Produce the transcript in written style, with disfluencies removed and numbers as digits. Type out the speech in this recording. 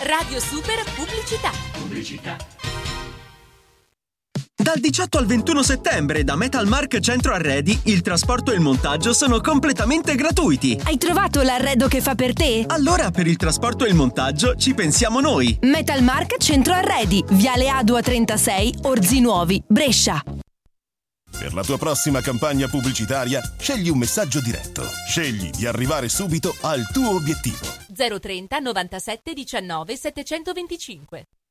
Radio Super Pubblicità. Dal 18 al 21 settembre da Metalmark Centro Arredi il trasporto e il montaggio sono completamente gratuiti. Hai trovato l'arredo che fa per te? Allora per il trasporto e il montaggio ci pensiamo noi. Metalmark Centro Arredi, Viale Adua 36, Orzinuovi, Brescia. Per la tua prossima campagna pubblicitaria, scegli un messaggio diretto. Scegli di arrivare subito al tuo obiettivo. 030 97 19 725.